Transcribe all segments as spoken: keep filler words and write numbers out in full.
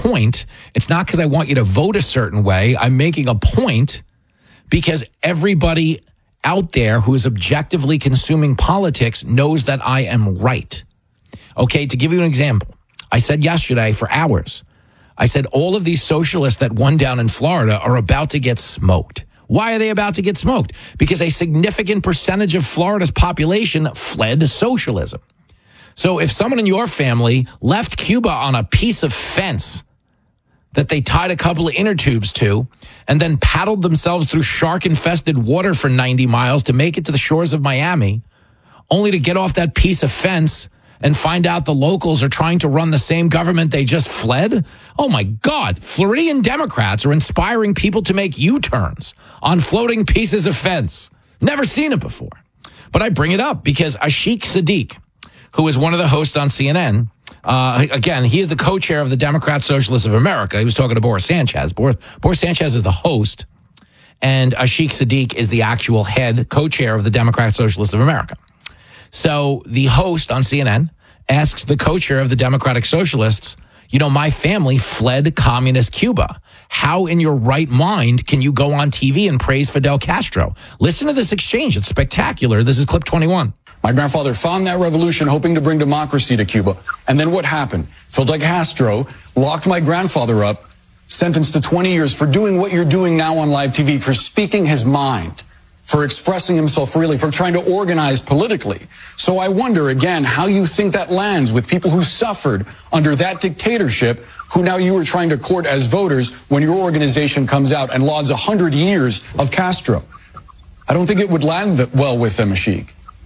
point. It's not because I want you to vote a certain way. I'm making a point because everybody out there who is objectively consuming politics knows that I am right. Okay, to give you an example, I said yesterday for hours, I said all of these socialists that won down in Florida are about to get smoked. Why are they about to get smoked? Because a significant percentage of Florida's population fled socialism. So if someone in your family left Cuba on a piece of fence that they tied a couple of inner tubes to and then paddled themselves through shark-infested water for ninety miles to make it to the shores of Miami, only to get off that piece of fence and find out the locals are trying to run the same government they just fled? Oh, my God. Floridian Democrats are inspiring people to make U-turns on floating pieces of fence. Never seen it before. But I bring it up because Ashik Sadiq, who is one of the hosts on C N N, uh, again, he is the co-chair of the Democrat Socialists of America. He was talking to Boris Sanchez. Boris, Boris Sanchez is the host, and Ashik Sadiq is the actual head co-chair of the Democrat Socialists of America. So the host on C N N asks the co-chair of the Democratic Socialists, you know, my family fled communist Cuba. How in your right mind can you go on T V and praise Fidel Castro? Listen to this exchange. It's spectacular. This is clip twenty-one. My grandfather found that revolution hoping to bring democracy to Cuba. And then what happened? Fidel Castro locked my grandfather up, sentenced to twenty years for doing what you're doing now on live T V, for speaking his mind, for expressing himself freely, for trying to organize politically. So I wonder, again, how you think that lands with people who suffered under that dictatorship, who now you are trying to court as voters when your organization comes out and lauds one hundred years of Castro. I don't think it would land well with them, Ashik.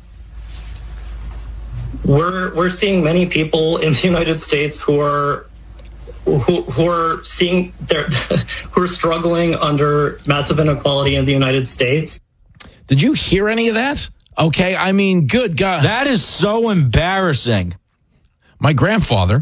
We're, we're seeing many people in the United States who are Who, who are seeing their, who are struggling under massive inequality in the United States. Did you hear any of that? Okay, I mean, good God. That is so embarrassing. My grandfather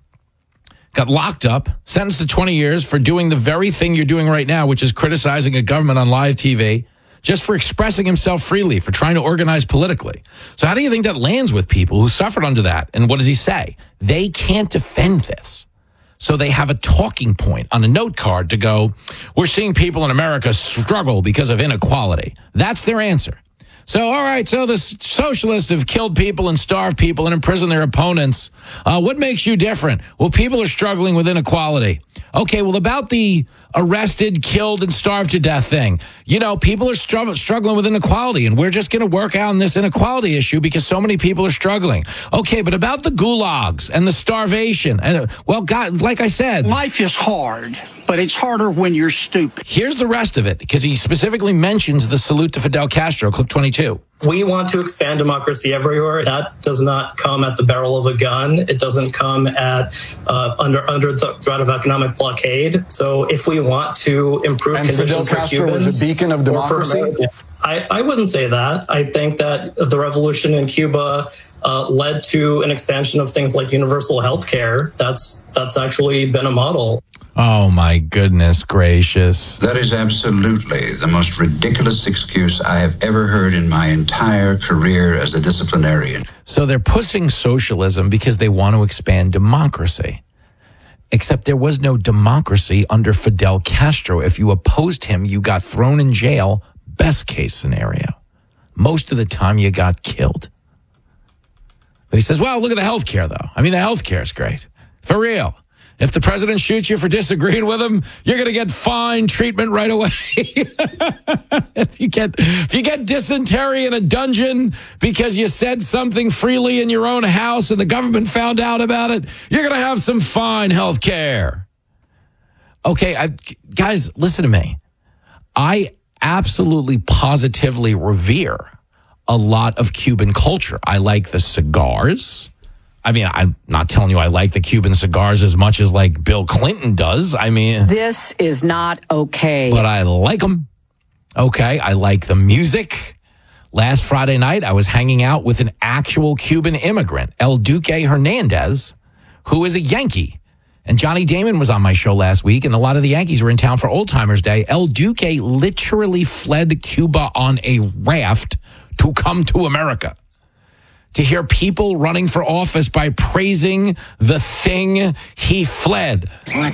got locked up, sentenced to twenty years for doing the very thing you're doing right now, which is criticizing a government on live T V, just for expressing himself freely, for trying to organize politically. So how do you think that lands with people who suffered under that? And what does he say? They can't defend this. So they have a talking point on a note card to go, we're seeing people in America struggle because of inequality. That's their answer. So, all right, so the socialists have killed people and starved people and imprisoned their opponents. Uh, what makes you different? Well, people are struggling with inequality. Okay, well, about the arrested, killed, and starved to death thing, you know, people are str- struggling with inequality, and we're just going to work out on this inequality issue because so many people are struggling. Okay, but about the gulags and the starvation, and well, God, like I said, life is hard, but it's harder when you're stupid. Here's the rest of it, because he specifically mentions the salute to Fidel Castro, clip twenty-two. We want to expand democracy everywhere. That does not come at the barrel of a gun. It doesn't come at uh, under under the threat of economic blockade. So if we want to improve and conditions Fidel for Castro Cubans, was a beacon of democracy? I, I wouldn't say that. I think that the revolution in Cuba uh, led to an expansion of things like universal health care. That's that's actually been a model. Oh, my goodness gracious. That is absolutely the most ridiculous excuse I have ever heard in my entire career as a disciplinarian. So they're pushing socialism because they want to expand democracy. Except there was no democracy under Fidel Castro. If you opposed him, you got thrown in jail, best case scenario. Most of the time, you got killed. But he says, well, look at the health care, though. I mean, the health care is great. For real. If the president shoots you for disagreeing with him, you're going to get fine treatment right away. if you get if you get dysentery in a dungeon because you said something freely in your own house and the government found out about it, you're going to have some fine health care. Okay, I, guys, listen to me. I absolutely positively revere a lot of Cuban culture. I like the cigars. I mean, I'm not telling you I like the Cuban cigars as much as like Bill Clinton does. I mean, this is not okay. But I like them. Okay, I like the music. Last Friday night, I was hanging out with an actual Cuban immigrant, El Duque Hernandez, who is a Yankee. And Johnny Damon was on my show last week, and a lot of the Yankees were in town for Old Timers Day. El Duque literally fled Cuba on a raft to come to America. To hear people running for office by praising the thing he fled.